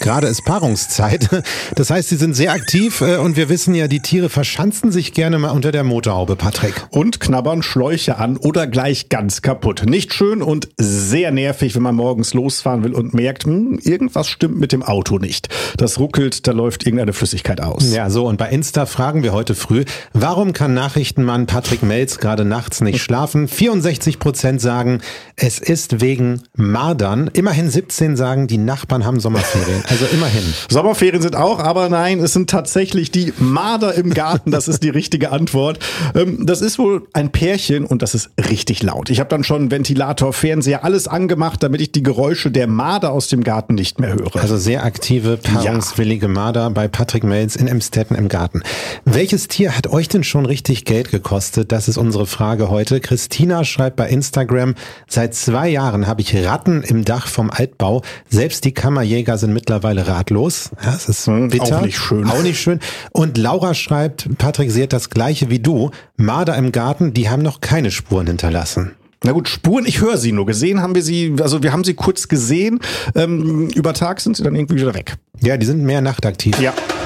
Gerade ist Paarungszeit. Das heißt, sie sind sehr aktiv und wir wissen ja, die Tiere verschanzen sich gerne mal unter der Motorhaube, Patrick. Und knabbern Schläuche an oder gleich ganz kaputt. Nicht schön und sehr nervig, wenn man morgens losfahren will und merkt, irgendwas stimmt mit dem Auto nicht. Das ruckelt, da läuft irgendeine Flüssigkeit aus. Ja, so, und bei Insta fragen wir heute früh, warum kann Nachrichtenmann Patrick Melz gerade nachts nicht schlafen? 64% sagen, es ist wegen Mardern. Immerhin 17 sagen, die Nachbarn haben Sommerferien. Also immerhin. Sommerferien sind auch, aber nein, es sind tatsächlich die Marder im Garten. Das ist die richtige Antwort. Das ist wohl ein Pärchen und das ist richtig laut. Ich habe dann schon Ventilator, Fernseher, alles angemacht, damit ich die Geräusche der Marder aus dem Garten nicht mehr höre. Also sehr aktive, paarungswillige Marder bei Patrick Melz in Emstetten im Garten. Welches Tier hat euch denn schon richtig Geld gekostet? Das ist unsere Frage heute. Christina schreibt bei Instagram, seit 2 Jahren habe ich Ratten im Dach vom Altbau. Selbst die Kammerjäger sind mittlerweile ratlos. Ja, das ist bitter. Auch nicht schön. Auch nicht schön. Und Laura schreibt, Patrick, sie hat das Gleiche wie du. Marder im Garten, die haben noch keine Spuren hinterlassen. Na gut, Spuren, ich höre sie nur. Gesehen haben wir sie, also wir haben sie kurz gesehen. Über Tag sind sie dann irgendwie wieder weg. Ja, die sind mehr nachtaktiv. Ja.